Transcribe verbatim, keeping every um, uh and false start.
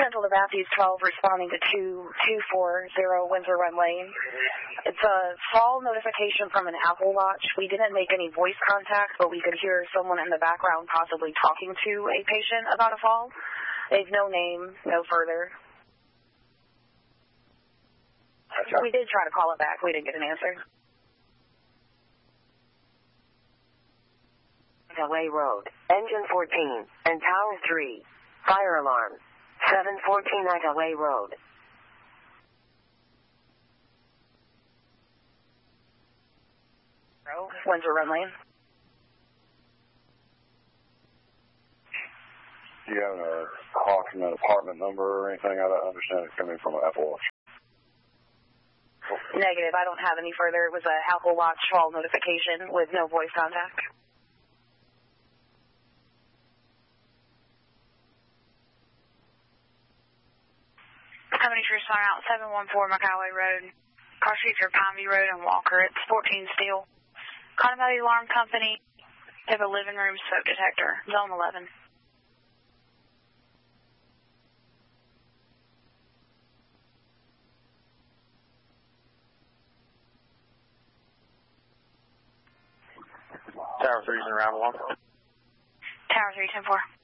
Central to Matthews twelve responding to two two four zero Windsor Run Lane. It's a fall notification from an Apple Watch. We didn't make any voice contact, but we could hear someone in the background possibly talking to a patient about a fall. They've no name, no further. Gotcha. We did try to call it back. We didn't get an answer. Way Road, Engine fourteen, and Tower three. Fire alarm. seven fourteen Way Road. Windsor Run Lane. Do you have an approximate apartment number or anything? I don't understand it's coming from an Apple Watch. Negative. I don't have any further. It was an Apple Watch fall notification with no voice contact. Company to respond out seven one four McCalloway Road. Car streets are Pineview Road and Walker. It's fourteen Steel. Contemplated Alarm Company. They have a living room smoke detector. Zone eleven. Tower three's in around one. Tower three, ten four.